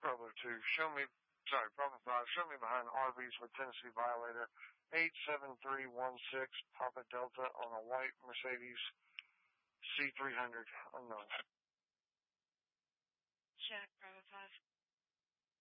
Bravo 2, Bravo 5, show me behind Arby's with Tennessee Violator, 87316, Papa Delta on a white Mercedes C300, unknown. Check, Bravo 5.